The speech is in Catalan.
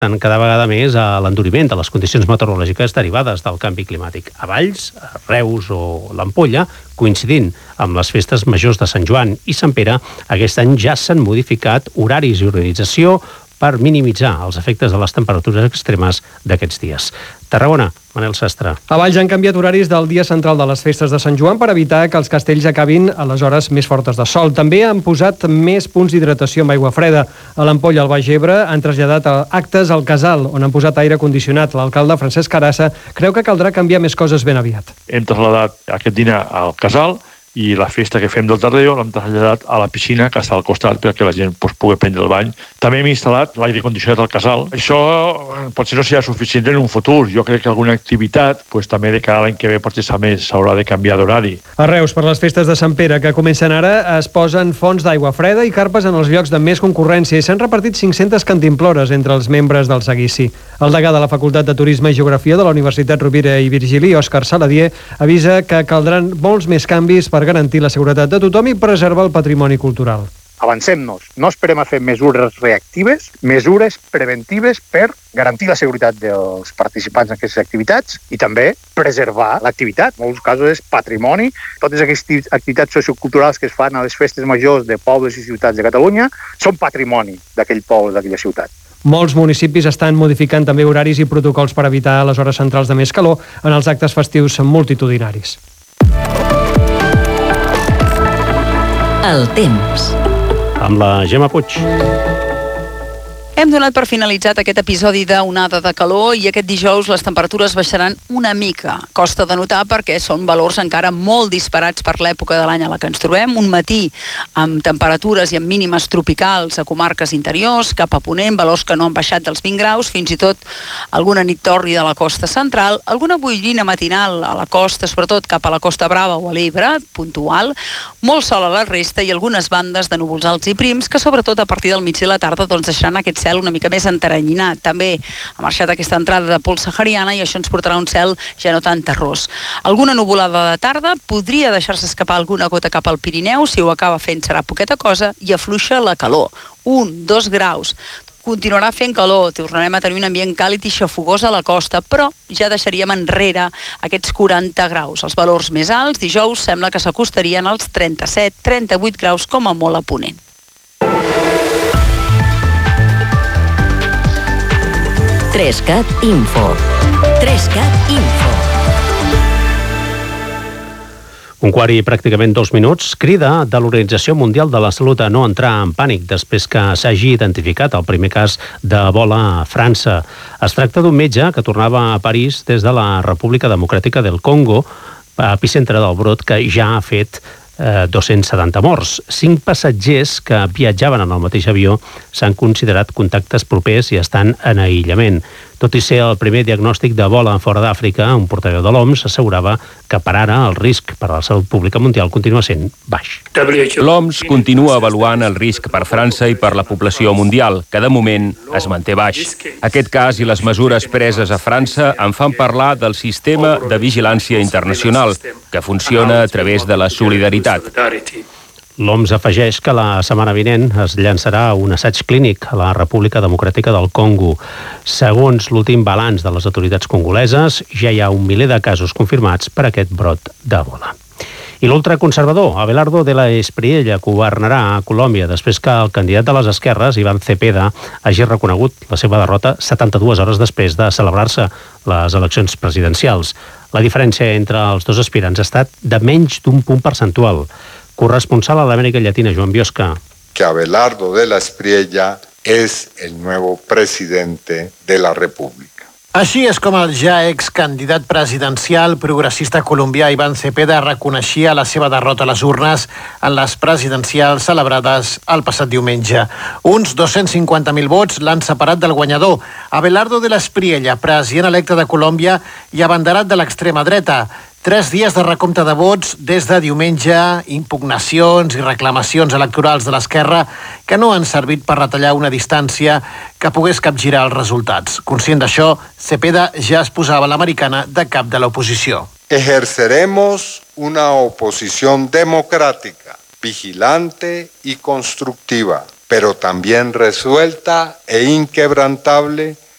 cada vegada més a l'enduriment de les condicions meteorològiques derivades del canvi climàtic. A Valls, a Reus o l'Ampolla, coincidint amb les festes majors de Sant Joan i Sant Pere, aquest any ja s'han modificat horaris i organització per minimitzar els efectes de les temperatures extremes d'aquests dies. Tarragona, Manel Sastre. A Valls han canviat horaris del dia central de les festes de Sant Joan per evitar que els castells acabin a les hores més fortes de sol. També han posat més punts d'hidratació amb aigua freda. A l'Ampolla, al Baix Ebre, han traslladat actes al Casal, on han posat aire condicionat. L'alcalde Francesc Carassa creu que caldrà canviar més coses ben aviat. Hem traslladat aquest dinar al Casal i la festa que fem del Tardeo l'hem traslladat a la piscina que està al costat perquè la gent pugui prendre el bany. També hem instal·lat l'aire condicionat al casal. Això potser no serà suficient en un futur. Jo crec que alguna activitat també de cara a l'any que ve precisament s'haurà de canviar d'horari. A Reus, per les festes de Sant Pere que comencen ara, es posen fonts d'aigua freda i carpes en els llocs de més concurrència i s'han repartit 500 cantimplores entre els membres del seguici. El degà de la Facultat de Turisme i Geografia de la Universitat Rovira i Virgili, Òscar Saladier, avisa que caldran molts més canvis per garantir la seguretat de tothom i preservar el patrimoni cultural. Avancem-nos, no esperem a fer mesures reactives, mesures preventives per garantir la seguretat dels participants en aquestes activitats i també preservar l'activitat. En molts casos és patrimoni. Totes aquestes activitats socioculturals que es fan a les festes majors de pobles i ciutats de Catalunya són patrimoni d'aquell poble, d'aquella ciutat. Molts municipis estan modificant també horaris i protocols per evitar les hores centrals de més calor en els actes festius multitudinaris. El temps. Amb la Gemma Puig. Hem donat per finalitzat aquest episodi d'onada de calor i aquest dijous les temperatures baixaran una mica. Costa de notar perquè són valors encara molt disparats per l'època de l'any a la que ens trobem. Un matí amb temperatures i amb mínimes tropicals a comarques interiors, cap a ponent, valors que no han baixat dels 20 graus, fins i tot alguna nit torri de la costa central, alguna boirina matinal a la costa, sobretot cap a la Costa Brava o a l'Ebre, puntual, molt sol a la resta i algunes bandes de núvols alts i prims que sobretot a partir del migdia i la tarda deixaran aquest cel una mica més enteranyinat. També ha marxat aquesta entrada de pols sahariana i això ens portarà un cel ja no tan terrós. Alguna nuvolada de tarda, podria deixar-se escapar alguna gota cap al Pirineu, si ho acaba fent serà poqueta cosa, i afluixa la calor. 1-2 graus. Continuarà fent calor, tornarem a tenir un ambient càlid i xafogós a la costa, però ja deixaríem enrere aquests 40 graus. Els valors més alts, dijous, sembla que s'acostarien als 37-38 graus com a molt a ponent. Trescat Info. Trescat Info. 1:15 i pràcticament 2 minuts. Crida de l'Organització Mundial de la Salut a no entrar en pànic després que s'hagi identificat el primer cas d'Ebola a França. Es tracta d'un metge que tornava a París des de la República Democràtica del Congo, epicentre del brot que ja ha fet 270 morts. 5 passatgers que viatjaven en el mateix avió s'han considerat contactes propers i estan en aïllament. Tot i ser el primer diagnòstic d'Ebola fora d'Àfrica, un portaveu de l'OMS assegurava que per ara el risc per a la salut pública mundial continua sent baix. L'OMS continua avaluant el risc per França i per la població mundial, que de moment es manté baix. Aquest cas i les mesures preses a França en fan parlar del sistema de vigilància internacional, que funciona a través de la solidaritat. L'OMS afegeix que la setmana vinent es llançarà un assaig clínic a la República Democràtica del Congo. Segons l'últim balanç de les autoritats congoleses, ja hi ha 1 miler de casos confirmats per aquest brot d'Ebola. I l'ultraconservador Abelardo de la Espriella governarà a Colòmbia després que el candidat de les esquerres, Iván Cepeda, hagi reconegut la seva derrota 72 hores després de celebrar-se les eleccions presidencials. La diferència entre els dos aspirants ha estat de menys d'un punt percentual. Corresponsal a l'Amèrica Llatina, Joan Biosca. Que Abelardo de la Espriella es el nuevo presidente de la República. Així és com el ja excandidat presidencial progressista colombià Iván Cepeda reconeixia la seva derrota a les urnes en les presidencials celebrades el passat diumenge. Uns 250.000 vots l'han separat del guanyador, Abelardo de la Espriella, president electe de Colòmbia i abanderat de l'extrema dreta. 3 dies de recompte de vots des de diumenge, impugnacions i reclamacions electorals de l'esquerra que no han servit per retallar una distància que pogués capgirar els resultats. Conscient d'això, Cepeda ja es posava l'americana de cap de l'oposició. Ejerceremos una oposición democrática, vigilante y constructiva, pero también resuelta e inquebrantable